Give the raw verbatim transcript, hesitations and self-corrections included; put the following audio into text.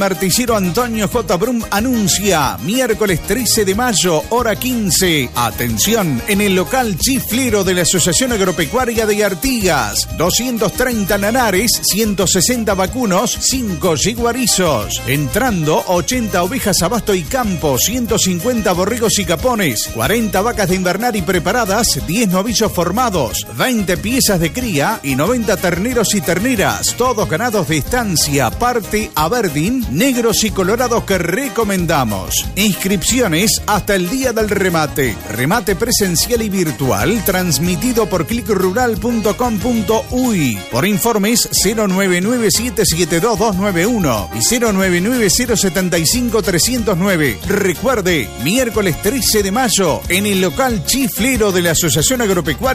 Artillero Antonio J. Brum anuncia miércoles trece de mayo, hora quince. Atención, en el local chiflero de la Asociación Agropecuaria de Artigas. doscientos treinta nanares, ciento sesenta vacunos, cinco yiguarizos. Entrando, ochenta ovejas a basto y campo, ciento cincuenta borregos y capones, cuarenta vacas de invernar y preparadas, diez novillos formados, veinte piezas de cría y noventa terneros y terneras. Todos ganados de estancia, parte Aberdeen, negros y colorados que recomendamos. Inscripciones hasta el día del remate. Remate presencial y virtual transmitido por clic rural punto com punto uy. Por informes cero nueve nueve siete siete dos dos nueve uno y cero nueve nueve cero siete cinco tres cero nueve. Recuerde, miércoles trece de mayo en el local chiflero de la Asociación Agropecuaria